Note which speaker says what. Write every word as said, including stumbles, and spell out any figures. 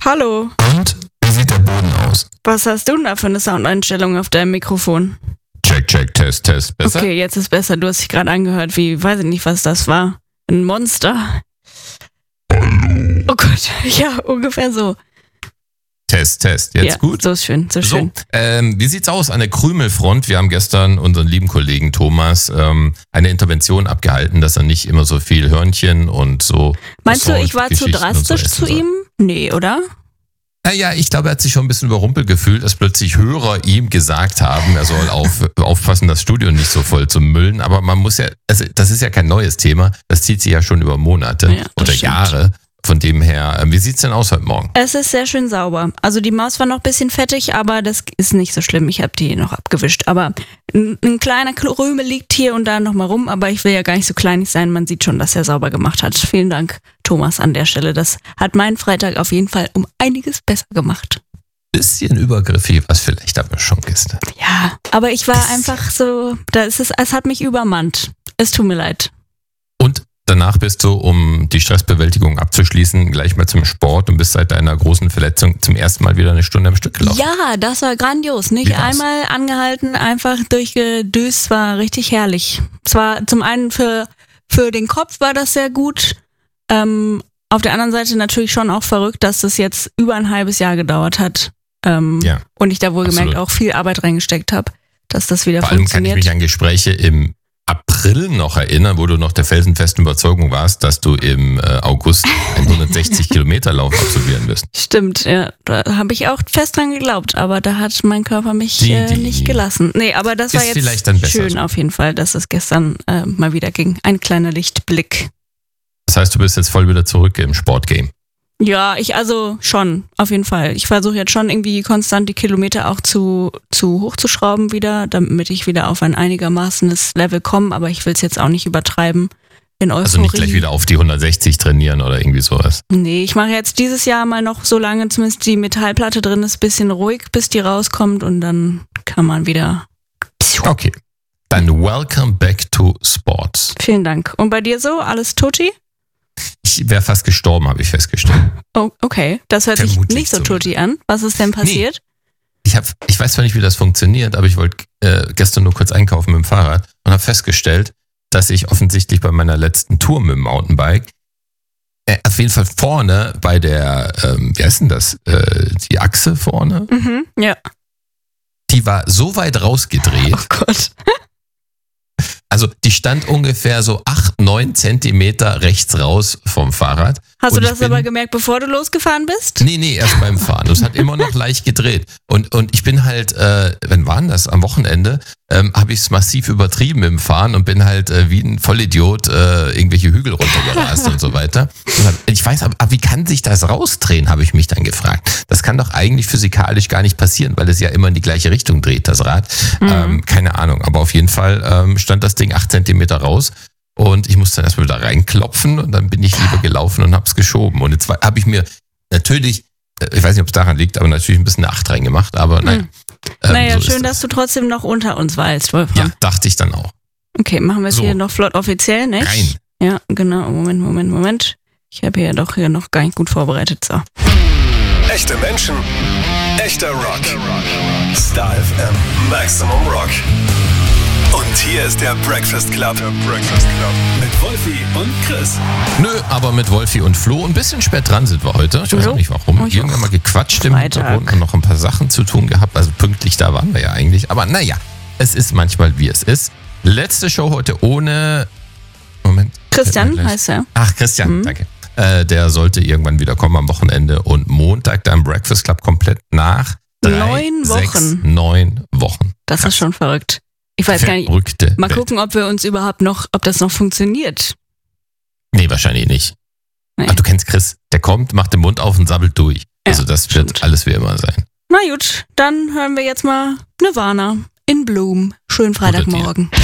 Speaker 1: Hallo.
Speaker 2: Und wie sieht der Boden aus?
Speaker 1: Was hast du denn da für eine Soundeinstellung auf deinem Mikrofon?
Speaker 2: Check, check, Test, Test. Besser?
Speaker 1: Okay, jetzt ist besser. Du hast dich gerade angehört wie, weiß ich nicht, was das war. Ein Monster.
Speaker 2: Hallo.
Speaker 1: Oh Gott, ja, ungefähr so.
Speaker 2: Test, Test. Jetzt
Speaker 1: ja,
Speaker 2: gut?
Speaker 1: So ist schön, so schön.
Speaker 2: So, ähm, wie sieht's aus an der Krümelfront? Wir haben gestern unseren lieben Kollegen Thomas ähm, eine Intervention abgehalten, dass er nicht immer so viel Hörnchen und so.
Speaker 1: Meinst du, ich war zu drastisch
Speaker 2: so
Speaker 1: zu ihm? Nee, oder?
Speaker 2: Naja, ich glaube, er hat sich schon ein bisschen überrumpelt gefühlt, dass plötzlich Hörer ihm gesagt haben, er soll auf, aufpassen, das Studio nicht so voll zu müllen. Aber man muss ja, also das ist ja kein neues Thema, das zieht sich ja schon über Monate
Speaker 1: Ja,
Speaker 2: oder
Speaker 1: stimmt.
Speaker 2: Jahre. Von dem her, wie sieht's denn aus heute Morgen?
Speaker 1: Es ist sehr schön sauber. Also die Maus war noch ein bisschen fettig, aber das ist nicht so schlimm. Ich habe die noch abgewischt. Aber ein, ein kleiner Krümel liegt hier und da nochmal rum, aber ich will ja gar nicht so kleinig sein. Man sieht schon, dass er sauber gemacht hat. Vielen Dank, Thomas, an der Stelle. Das hat meinen Freitag auf jeden Fall um einiges besser gemacht.
Speaker 2: Bisschen übergriffig, was vielleicht aber schon gestern.
Speaker 1: Ja, aber ich war einfach so, da ist es, es hat mich übermannt. Es tut mir leid.
Speaker 2: Und danach bist du, um die Stressbewältigung abzuschließen, gleich mal zum Sport und bist seit deiner großen Verletzung zum ersten Mal wieder eine Stunde am Stück gelaufen.
Speaker 1: Ja, das war grandios. Nicht
Speaker 2: Wie war's?
Speaker 1: einmal angehalten, einfach durchgedüst, war richtig herrlich. Es war zum einen für, für den Kopf war das sehr gut. Ähm, auf der anderen Seite natürlich schon auch verrückt, dass das jetzt über ein halbes Jahr gedauert hat. Ähm,
Speaker 2: Ja,
Speaker 1: und ich da wohlgemerkt
Speaker 2: absolut.
Speaker 1: auch viel Arbeit reingesteckt habe, dass das wieder
Speaker 2: Vor allem kann ich
Speaker 1: funktioniert.
Speaker 2: mich an Gespräche im April noch erinnern, wo du noch der felsenfesten Überzeugung warst, dass du im äh, August einen hundertsechzig Kilometer Lauf absolvieren wirst.
Speaker 1: Stimmt, ja, da habe ich auch fest dran geglaubt, aber da hat mein Körper mich
Speaker 2: Die,
Speaker 1: äh,
Speaker 2: die.
Speaker 1: nicht gelassen. Nee, aber das war
Speaker 2: Ist
Speaker 1: jetzt
Speaker 2: vielleicht dann besser
Speaker 1: schön
Speaker 2: so.
Speaker 1: auf jeden Fall, dass es gestern äh, mal wieder ging. Ein kleiner Lichtblick.
Speaker 2: Das heißt, du bist jetzt voll wieder zurück im Sportgame.
Speaker 1: Ja, ich also schon, auf jeden Fall. Ich versuche jetzt schon irgendwie konstant die Kilometer auch zu, zu hochzuschrauben wieder, damit ich wieder auf ein einigermaßenes Level komme, aber ich will es jetzt auch nicht übertreiben in Euphorie.
Speaker 2: Also nicht gleich wieder auf die hundertsechzig trainieren oder irgendwie sowas.
Speaker 1: Nee, ich mache jetzt dieses Jahr mal noch, solange zumindest die Metallplatte drin ist, bisschen ruhig, bis die rauskommt und dann kann man wieder...
Speaker 2: Okay, dann welcome back to Sports.
Speaker 1: Vielen Dank. Und bei dir so? Alles tutti?
Speaker 2: Ich wäre fast gestorben, habe ich festgestellt.
Speaker 1: Oh, okay. Das hört sich
Speaker 2: Vermutlich
Speaker 1: nicht so
Speaker 2: zumindest.
Speaker 1: tutti an. Was ist denn passiert?
Speaker 2: Ich, hab, ich weiß zwar nicht, wie das funktioniert, aber ich wollte äh, gestern nur kurz einkaufen mit dem Fahrrad und habe festgestellt, dass ich offensichtlich bei meiner letzten Tour mit dem Mountainbike äh, auf jeden Fall vorne bei der, ähm, wie heißt denn das, äh, die Achse vorne,
Speaker 1: Mhm, ja.
Speaker 2: die war so weit rausgedreht,
Speaker 1: Oh Gott.
Speaker 2: also die stand ungefähr so acht, neun Zentimeter rechts raus vom Fahrrad.
Speaker 1: Hast
Speaker 2: Und
Speaker 1: du
Speaker 2: ich
Speaker 1: das
Speaker 2: bin-
Speaker 1: aber gemerkt, bevor du losgefahren bist?
Speaker 2: Nee, nee, erst beim Fahren. Das hat immer noch leicht gedreht. Und, und ich bin halt, äh, wann war denn das? Am Wochenende ähm, habe ich es massiv übertrieben mit dem Fahren und bin halt äh, wie ein Vollidiot äh, irgendwelche Hügel runtergerast und so weiter. Und hab, ich weiß, aber, aber wie kann sich das rausdrehen, habe ich mich dann gefragt. Das kann doch eigentlich physikalisch gar nicht passieren, weil es ja immer in die gleiche Richtung dreht, das Rad.
Speaker 1: Mhm.
Speaker 2: Ähm, keine Ahnung, aber auf jeden Fall ähm, stand das Ding acht Zentimeter raus. Und ich musste dann erstmal wieder reinklopfen und dann bin ich lieber gelaufen und hab's geschoben. Und jetzt habe ich mir natürlich, äh, ich weiß nicht, ob es daran liegt, aber natürlich ein bisschen eine acht reingemacht, aber nein.
Speaker 1: Hm.
Speaker 2: Ähm,
Speaker 1: Naja,
Speaker 2: so ist
Speaker 1: schön,
Speaker 2: das.
Speaker 1: dass du trotzdem noch unter uns weilst, Wolfram.
Speaker 2: Ja, dachte ich dann auch.
Speaker 1: Okay, machen wir es
Speaker 2: So.
Speaker 1: hier noch flott offiziell, nicht?
Speaker 2: Rein.
Speaker 1: Ja, genau. Moment, Moment, Moment. Ich habe hier doch hier noch gar nicht gut vorbereitet. So.
Speaker 3: Echte Menschen, echter Rock. Star F M, Maximum Rock. Und hier ist der Breakfast Club. Der Breakfast Club. Mit Wolfi und Chris.
Speaker 2: Nö, aber mit Wolfi und Flo ein bisschen spät dran sind wir heute. Ich weiß
Speaker 1: Jo.
Speaker 2: auch nicht warum.
Speaker 1: Ich
Speaker 2: Irgendwann
Speaker 1: auch.
Speaker 2: mal gequatscht im
Speaker 1: Freitag.
Speaker 2: Hintergrund und noch ein paar Sachen zu tun gehabt. Also pünktlich da waren wir ja eigentlich. Aber naja, es ist manchmal wie es ist. Letzte Show heute ohne... Moment.
Speaker 1: Christian
Speaker 2: Gleich.
Speaker 1: heißt er.
Speaker 2: Ach, Christian,
Speaker 1: Mhm.
Speaker 2: danke. Äh, der sollte irgendwann wieder kommen am Wochenende und Montag dann Breakfast Club komplett nach drei,
Speaker 1: Neun
Speaker 2: sechs,
Speaker 1: Wochen.
Speaker 2: neun Wochen.
Speaker 1: Das
Speaker 2: Krass.
Speaker 1: ist schon verrückt. Ich weiß gar nicht.
Speaker 2: Verrückte
Speaker 1: Mal
Speaker 2: Welt.
Speaker 1: gucken, ob wir uns überhaupt noch, ob das noch funktioniert.
Speaker 2: Nee, wahrscheinlich nicht.
Speaker 1: Nee.
Speaker 2: Ach, du kennst Chris, der kommt, macht den Mund auf und sabbelt durch.
Speaker 1: Ja,
Speaker 2: also das
Speaker 1: stimmt.
Speaker 2: wird alles wie immer sein.
Speaker 1: Na gut, dann hören wir jetzt mal Nirvana in Bloom. Schönen Freitagmorgen.